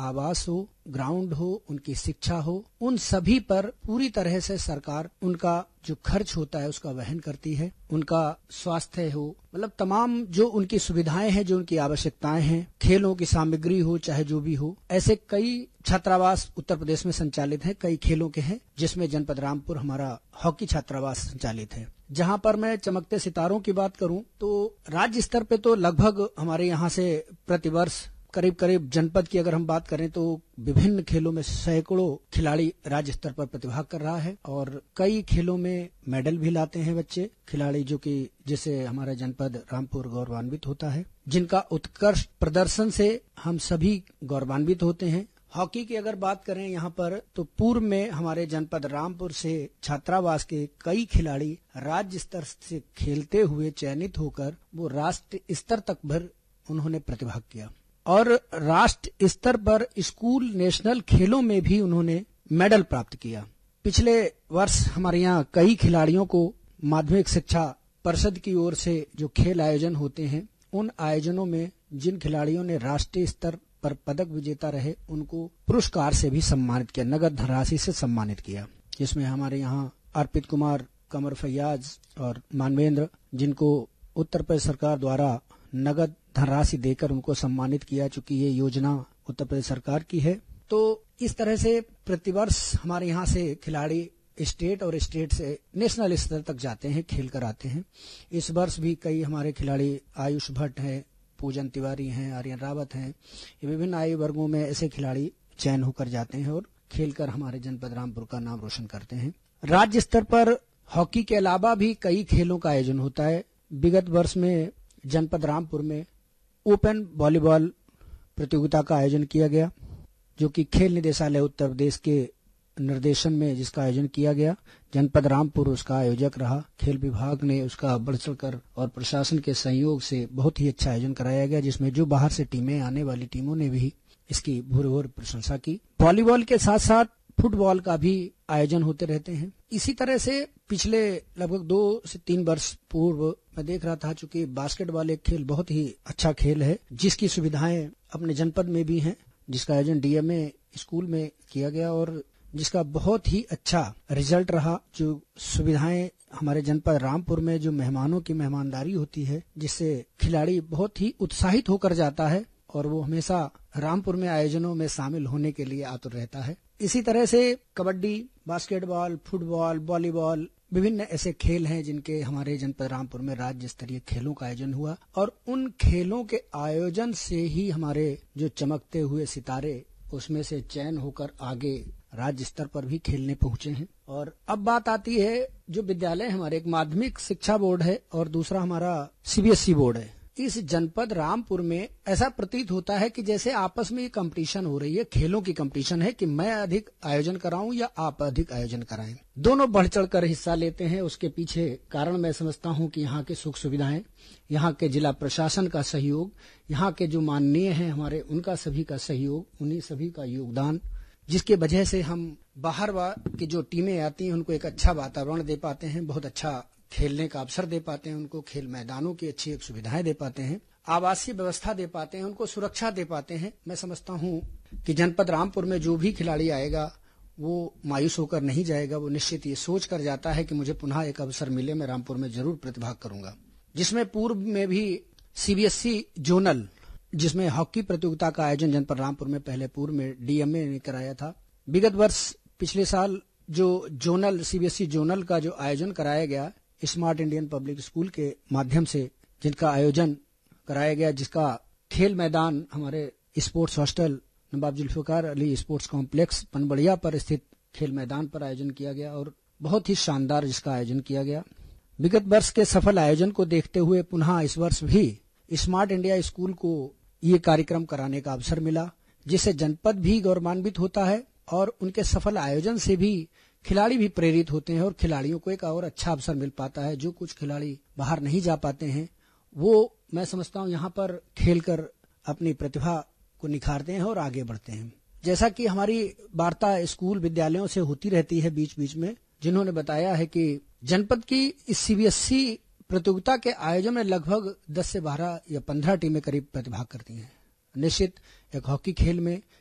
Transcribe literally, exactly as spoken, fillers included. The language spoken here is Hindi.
आवास हो, ग्राउंड हो, उनकी शिक्षा हो, उन सभी पर पूरी तरह से सरकार उनका जो खर्च होता है उसका वहन करती है। उनका स्वास्थ्य हो, मतलब तमाम जो उनकी सुविधाएं हैं, जो उनकी आवश्यकताएं हैं, खेलों की सामग्री हो, चाहे जो भी हो, ऐसे कई छात्रावास उत्तर प्रदेश में संचालित हैं, कई खेलों के हैं, जिसमें जनपद रामपुर हमारा हॉकी छात्रावास संचालित है। जहां पर मैं चमकते सितारों की बात करूं तो राज्य स्तर पे तो लगभग हमारे यहाँ से प्रतिवर्ष करीब करीब जनपद की अगर हम बात करें तो विभिन्न खेलों में सैकड़ों खिलाड़ी राज्य स्तर पर प्रतिभाग कर रहा है और कई खेलों में मेडल भी लाते हैं बच्चे खिलाड़ी, जो कि जिससे हमारा जनपद रामपुर गौरवान्वित होता है, जिनका उत्कृष्ट प्रदर्शन से हम सभी गौरवान्वित होते हैं। हॉकी की अगर बात करें यहाँ पर तो पूर्व में हमारे जनपद रामपुर से छात्रावास के कई खिलाड़ी राज्य स्तर से खेलते हुए चयनित होकर वो राष्ट्र स्तर तक भर उन्होंने प्रतिभाग किया और राष्ट्र स्तर पर स्कूल नेशनल खेलों में भी उन्होंने मेडल प्राप्त किया। पिछले वर्ष हमारे यहाँ कई खिलाड़ियों को माध्यमिक शिक्षा परिषद की ओर से जो खेल आयोजन होते हैं, उन आयोजनों में जिन खिलाड़ियों ने राष्ट्रीय स्तर पर पदक विजेता रहे उनको पुरस्कार से भी सम्मानित किया, नगद धनराशि से सम्मानित किया, जिसमें हमारे यहाँ अर्पित कुमार, कमर फैयाज और मानवेंद्र, जिनको उत्तर प्रदेश सरकार द्वारा नगद धनराशि देकर उनको सम्मानित किया, चूंकि ये योजना उत्तर प्रदेश सरकार की है। तो इस तरह से प्रतिवर्ष हमारे यहाँ से खिलाड़ी स्टेट और स्टेट से नेशनल स्तर तक जाते हैं, खेल कर आते हैं। इस वर्ष भी कई हमारे खिलाड़ी, आयुष भट्ट है, पूजन तिवारी हैं, आर्यन रावत हैं, ये विभिन्न आयु वर्गों में ऐसे खिलाड़ी चयन होकर जाते हैं और खेलकर हमारे जनपद रामपुर का नाम रोशन करते हैं। राज्य स्तर पर हॉकी के अलावा भी कई खेलों का आयोजन होता है। विगत वर्ष में जनपद रामपुर में ओपन वॉलीबॉल प्रतियोगिता का आयोजन किया गया, जो कि खेल निदेशालय उत्तर प्रदेश के निर्देशन में जिसका आयोजन किया गया। जनपद रामपुर उसका आयोजक रहा। खेल विभाग ने उसका बढ़ चढ़कर और प्रशासन के सहयोग से बहुत ही अच्छा आयोजन कराया गया, जिसमें जो बाहर से टीमें आने वाली टीमों ने भी इसकी भूरी भूरी प्रशंसा की। वॉलीबॉल के साथ साथ फुटबॉल का भी आयोजन होते रहते हैं। इसी तरह से पिछले लगभग दो से तीन वर्ष पूर्व मैं देख रहा था, चूंकि बास्केटबॉल एक खेल बहुत ही अच्छा खेल है, जिसकी सुविधाएं अपने जनपद में भी हैं, जिसका आयोजन डीएमए स्कूल में किया गया और जिसका बहुत ही अच्छा रिजल्ट रहा। जो सुविधाएं हमारे जनपद रामपुर में जो मेहमानों की मेहमानदारी होती है, जिससे खिलाड़ी बहुत ही उत्साहित होकर जाता है और वो हमेशा रामपुर में आयोजनों में शामिल होने के लिए आतुर रहता है। इसी तरह से कबड्डी, बास्केटबॉल, फुटबॉल, वॉलीबॉल, विभिन्न ऐसे खेल हैं जिनके हमारे जनपद रामपुर में राज्य स्तरीय खेलों का आयोजन हुआ और उन खेलों के आयोजन से ही हमारे जो चमकते हुए सितारे उसमें से चयन होकर आगे राज्य स्तर पर भी खेलने पहुंचे हैं। और अब बात आती है जो विद्यालय हमारे, एक माध्यमिक शिक्षा बोर्ड है और दूसरा हमारा सीबीएसई बोर्ड है। इस जनपद रामपुर में ऐसा प्रतीत होता है कि जैसे आपस में कंपटीशन हो रही है, खेलों की कंपटीशन है कि मैं अधिक आयोजन कराऊं या आप अधिक आयोजन कराएं। दोनों बढ़ चढ़ कर हिस्सा लेते हैं। उसके पीछे कारण मैं समझता हूं कि यहाँ के सुख सुविधाएं, यहाँ के जिला प्रशासन का सहयोग, यहाँ के जो माननीय हैं हमारे, उनका सभी का सहयोग, उन्हीं सभी का योगदान, जिसके वजह से हम बाहर की जो टीमें आती हैं उनको एक अच्छा वातावरण दे पाते हैं, बहुत अच्छा खेलने का अवसर दे पाते हैं, उनको खेल मैदानों की अच्छी एक सुविधाएं दे पाते हैं, आवासीय व्यवस्था दे पाते हैं, उनको सुरक्षा दे पाते हैं। मैं समझता हूं कि जनपद रामपुर में जो भी खिलाड़ी आएगा वो मायूस होकर नहीं जाएगा, वो निश्चित ये सोच कर जाता है कि मुझे पुनः एक अवसर मिले, मैं रामपुर में जरूर प्रतिभाग करूंगा। जिसमें पूर्व में भी सीबीएसई जोनल, जिसमें हॉकी प्रतियोगिता का आयोजन जनपद रामपुर में पहले पूर्व में डीएमए ने कराया था। विगत वर्ष पिछले साल जो जोनल सीबीएसई जोनल का जो आयोजन कराया गया स्मार्ट इंडियन पब्लिक स्कूल के माध्यम से, जिनका आयोजन कराया गया, जिसका खेल मैदान हमारे स्पोर्ट्स हॉस्टल नवाब जुल्फिकार अली स्पोर्ट्स कॉम्प्लेक्स पनबड़िया पर स्थित खेल मैदान पर आयोजन किया गया और बहुत ही शानदार जिसका आयोजन किया गया। विगत वर्ष के सफल आयोजन को देखते हुए पुनः इस वर्ष भी स्मार्ट इंडिया स्कूल को ये कार्यक्रम कराने का अवसर मिला, जिससे जनपद भी गौरवान्वित होता है और उनके सफल आयोजन से भी खिलाड़ी भी प्रेरित होते हैं और खिलाड़ियों को एक और अच्छा अवसर मिल पाता है। जो कुछ खिलाड़ी बाहर नहीं जा पाते हैं वो मैं समझता हूँ यहाँ पर खेलकर अपनी प्रतिभा को निखारते हैं और आगे बढ़ते हैं। जैसा कि हमारी वार्ता स्कूल विद्यालयों से होती रहती है बीच बीच में, जिन्होंने बताया है कि जनपद की इस सीबीएसई प्रतियोगिता के आयोजन में लगभग दस से बारह या पंद्रह टीमें करीब प्रतिभाग करती हैं। निश्चित एक हॉकी खेल में